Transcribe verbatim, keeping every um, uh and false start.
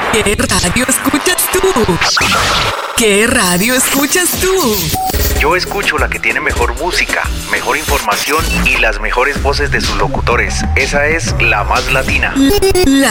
¿Qué radio escuchas tú? ¿Qué radio escuchas tú? Yo escucho la que tiene mejor música, mejor información y las mejores voces de sus locutores. Esa es La Más Latina. La